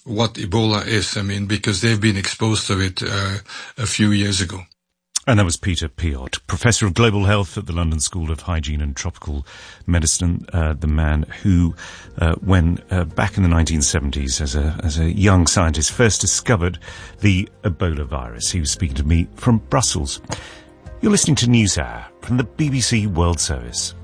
what Ebola is. I mean, because they've been exposed to it a few years ago. And that was Peter Piot, Professor of Global Health at the London School of Hygiene and Tropical Medicine, the man who, when back in the 1970s as a young scientist, first discovered the Ebola virus. He was speaking to me from Brussels. You're listening to NewsHour from the BBC World Service.